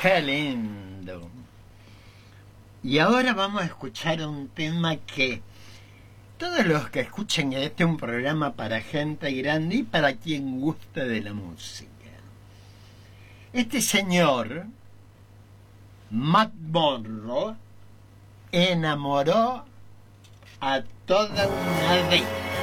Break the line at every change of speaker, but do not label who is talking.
Qué lindo. Y ahora vamos a escuchar un tema que todos los que escuchen, este es un programa para gente grande y para quien guste de la música. Este señor, Matt Monro, enamoró a toda una década.